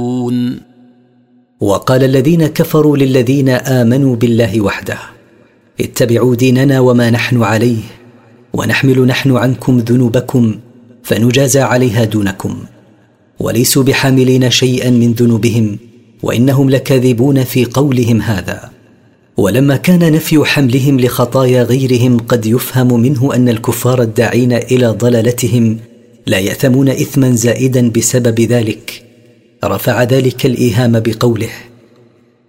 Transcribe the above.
وقال الذين كفروا للذين آمنوا بالله وحده: اتبعوا ديننا وما نحن عليه، ونحمل نحن عنكم ذنوبكم فنجازى عليها دونكم، وليسوا بحاملين شيئا من ذنوبهم، وإنهم لكاذبون في قولهم هذا. ولما كان نفي حملهم لخطايا غيرهم قد يفهم منه أن الكفار الداعين إلى ضلالتهم لا يأثمون إثما زائدا بسبب ذلك، رفع ذلك الإيهام بقوله: